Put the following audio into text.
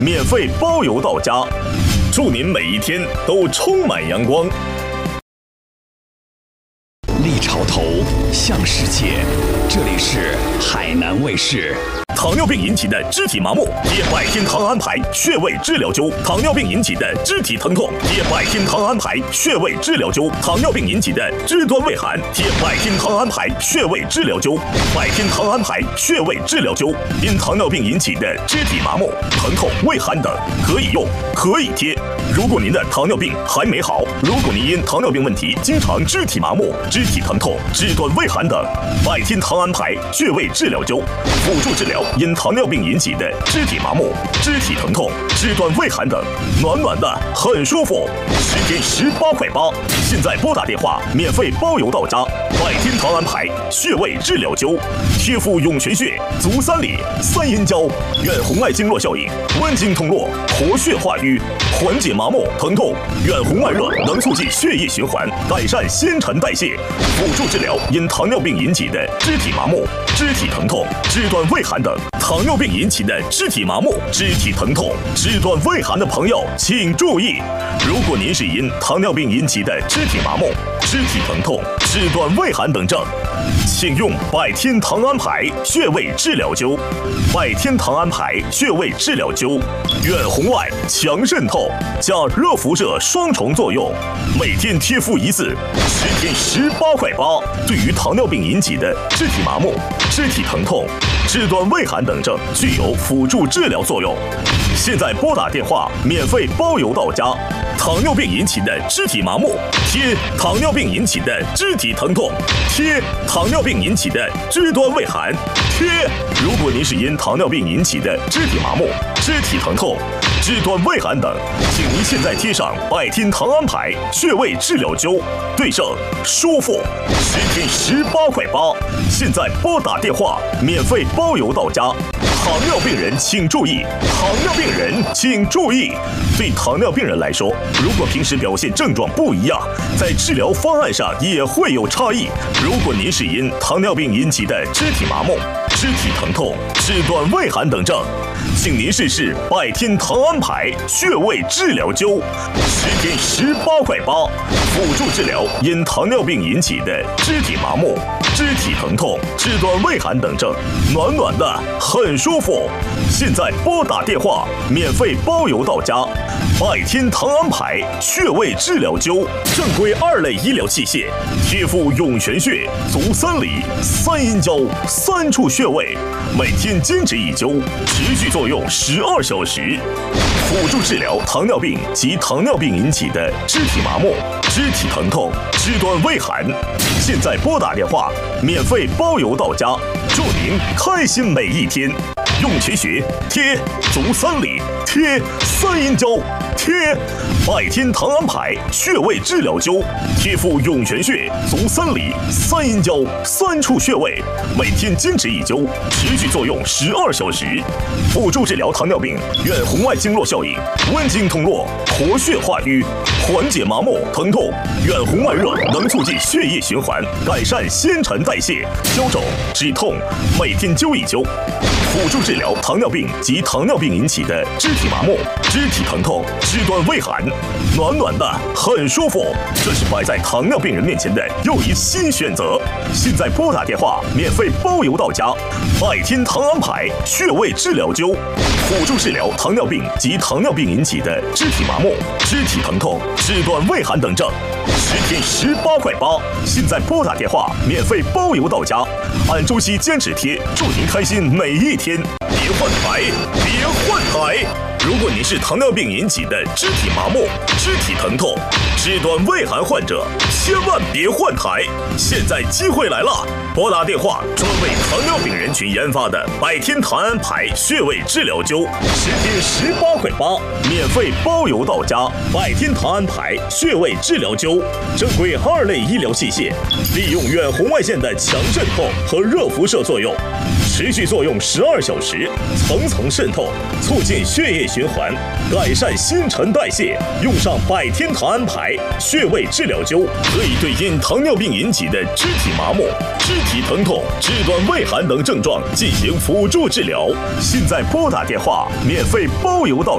免费包邮到家。祝您每一天都充满阳光。 立潮头，向世界。这里是海南卫视。 糖尿病引起的肢体麻木，贴百天堂安牌穴位治疗灸；糖尿病引起的肢体疼痛，贴百天堂安牌穴位治疗灸；糖尿病引起的肢端畏寒，贴百天堂安牌穴位治疗灸。百天堂安牌穴位治疗灸，因糖尿病引起的肢体麻木、疼痛、畏寒等，可以用，可以贴。如果您的糖尿病还没好，如果您因糖尿病问题经常肢体麻木、肢体疼痛、肢端畏寒等，百天堂安牌穴位治疗灸辅助治疗因糖尿病引起的肢体麻木、肢体疼痛、肢端畏寒等，暖暖的很舒服，10天18块8。现在拨打电话，免费包邮到家。百天堂安牌穴位治疗灸，贴敷涌泉穴、足三里、三阴交，远红外经络效应，温经通络，活血化瘀，缓解麻木疼痛，远红外热能促进血液循环，改善新陈代谢，辅助治疗因糖尿病引起的肢体麻木、肢体疼痛、肢端畏寒等。糖尿病引起的肢体麻木、肢体疼痛、肢端畏寒的朋友，请注意：如果您是因糖尿病引起的肢体麻木、肢体疼痛、肢端畏寒等症，请用百天堂安牌穴位治疗灸。百天堂安牌穴位治疗灸，远红外、强渗透加热辐射双重作用，每天贴敷一次，10天18块8。对于糖尿病引起的肢体麻木、肢体疼痛、肢端畏寒等症，具有辅助治疗作用。现在拨打电话，免费包邮到家。糖尿病引起的肢体麻木，贴；糖尿病引起的肢体疼痛，贴；糖尿病引起的肢端畏寒，贴。如果您是因糖尿病引起的肢体麻木、肢体疼痛、肢端畏寒等，请您现在贴上百天堂安牌穴位治疗灸，对症舒服，10天18块8。现在拨打电话，免费包邮到家。糖尿病人请注意，糖尿病人请注意。对糖尿病人来说，如果平时表现症状不一样，在治疗方案上也会有差异。如果您是因糖尿病引起的肢体麻木、肢体疼痛、肢端畏寒等症，请您试试百天堂安牌穴位治疗灸，10天18块8，辅助治疗因糖尿病引起的肢体麻木、肢体疼痛、肢端畏寒等症，暖暖的很舒服。现在拨打电话，免费包邮到家。百天堂安牌穴位治疗灸，正规2类医疗器械，贴敷涌泉穴、足三里、三阴交3处穴位，每天坚持1灸，持续作用12小时，辅助治疗糖尿病及糖尿病引起的肢体麻木、肢体疼痛、肢端畏寒。现在拨打电话，免费包邮到家，祝您开心每一天。涌泉穴贴，足三里贴，三阴交贴。百天堂安牌穴位治疗灸，贴敷涌泉穴、足三里、三阴交3处穴位，每天坚持1灸，持续作用12小时，辅助治疗糖尿病远红外经络效应，温经通络，活血化瘀，缓解麻木疼痛，远红外热能促进血液循环，改善新陈代谢，消肿止痛，每天灸1灸。辅助治疗糖尿病及糖尿病引起的肢体麻木、肢体疼痛、肢端畏寒，暖暖的很舒服。这是摆在糖尿病人面前的又一新选择。现在拨打电话，免费包邮到家。百天堂安牌穴位治疗灸，辅助治疗糖尿病及糖尿病引起的肢体麻木、肢体疼痛、肢端畏寒等症，10天18块8。现在拨打电话，免费包邮到家。按周期坚持贴，祝您开心每一天。别换台，别换台。如果你是糖尿病引起的肢体麻木、肢体疼痛、肢端畏寒患者，千万别换台！现在机会来了，拨打电话，专为糖尿病人群研发的百天堂安牌穴位治疗灸，10天18块8，免费包邮到家。百天堂安牌穴位治疗灸，正规2类医疗器械，利用远红外线的强渗透和热辐射作用，持续作用12小时，层层渗透，促进血液循环，改善新陈代谢。用上百天堂安牌穴位治疗灸，可以对因糖尿病引起的肢体麻木、肢体疼痛、肢端畏寒等症状进行辅助治疗。现在拨打电话，免费包邮到